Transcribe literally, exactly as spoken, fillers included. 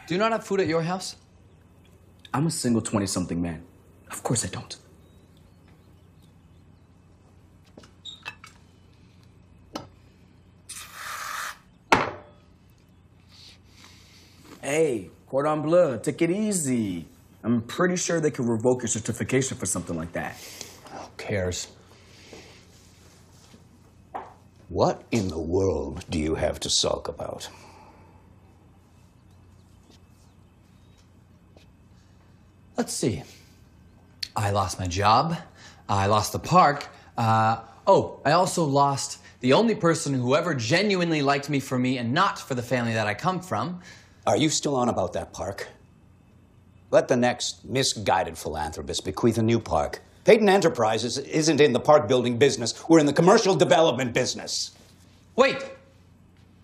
Do you not have food at your house? I'm a single twenty-something man. Of course I don't. Hey, Cordon Bleu, take it easy. I'm pretty sure they could revoke your certification for something like that. Who cares? What in the world do you have to sulk about? Let's see. I lost my job. I lost the park. Uh, oh, I also lost the only person who ever genuinely liked me for me and not for the family that I come from. Are you still on about that park? Let the next misguided philanthropist bequeath a new park. Peyton Enterprises isn't in the park building business. We're in the commercial development business. Wait!